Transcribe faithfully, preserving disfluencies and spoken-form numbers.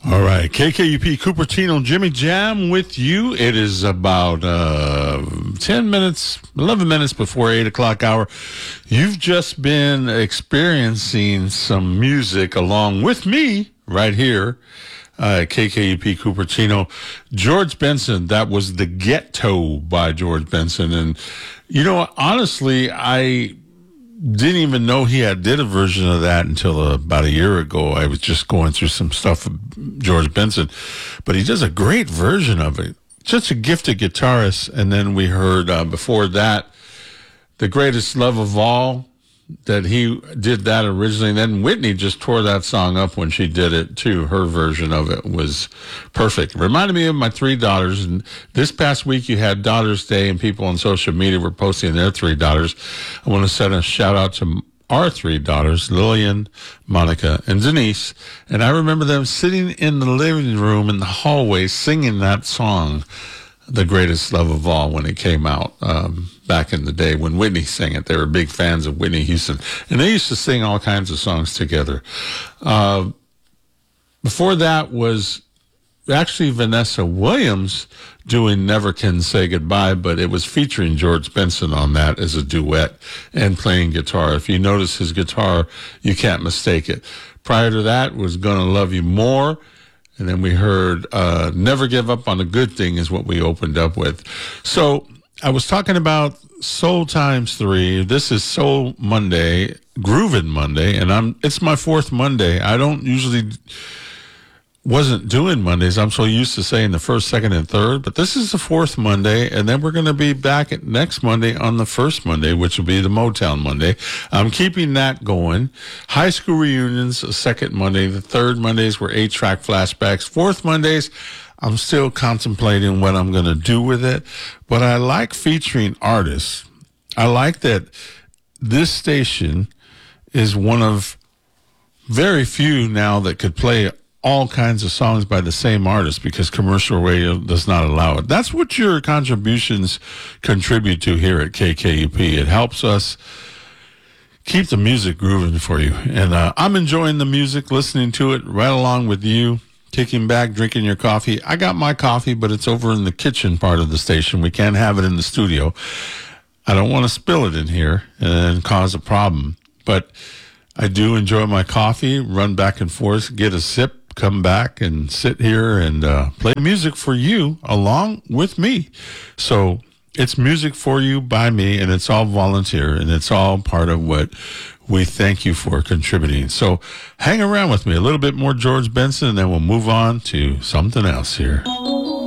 All right, K K U P Cupertino, Jimmy Jam with you. It is about uh, ten minutes, eleven minutes before eight o'clock hour. You've just been experiencing some music along with me right here uh, at K K U P Cupertino. George Benson, that was The Ghetto by George Benson. And, you know, honestly, I didn't even know he had did a version of that until uh, about a year ago. I was just going through some stuff with George Benson, but he does a great version of it. Just a gifted guitarist. And then we heard uh, before that, The Greatest Love of All, that he did that originally. And then Whitney just tore that song up when she did it too. Her version of it was perfect. It reminded me of my three daughters. And this past week you had Daughters Day and people on social media were posting their three daughters. I want to send a shout out to our three daughters, Lillian, Monica, and Denise. And I remember them sitting in the living room in the hallway singing that song, The Greatest Love of All, when it came out um, back in the day when Whitney sang it. They were big fans of Whitney Houston. And they used to sing all kinds of songs together. Uh, before that was actually Vanessa Williams doing Never Can Say Goodbye, but it was featuring George Benson on that as a duet and playing guitar. If you notice his guitar, you can't mistake it. Prior to that was Gonna Love You More. And then we heard uh, Never Give Up on a Good Thing is what we opened up with. So I was talking about Soul Times Three. This is Soul Monday, Groovin' Monday, and I'm it's my fourth Monday. I don't usually wasn't doing Mondays. I'm so used to saying the first, second, and third, but this is the fourth Monday, and then we're going to be back at next Monday on the first Monday, which will be the Motown Monday. I'm keeping that going. High school reunions, the second Monday. The third Mondays were eight-track flashbacks. Fourth Mondays, I'm still contemplating what I'm going to do with it, but I like featuring artists. I like that this station is one of very few now that could play all kinds of songs by the same artist because commercial radio does not allow it. That's what your contributions contribute to here at K K U P. It helps us keep the music grooving for you. And uh, I'm enjoying the music, listening to it right along with you, kicking back, drinking your coffee. I got my coffee, but it's over in the kitchen part of the station. We can't have it in the studio. I don't want to spill it in here and cause a problem. But I do enjoy my coffee, run back and forth, get a sip, come back and sit here and uh, play music for you along with me. So it's music for you by me, and it's all volunteer, and it's all part of what we thank you for contributing. So hang around with me. A little bit more George Benson, and then we'll move on to something else here.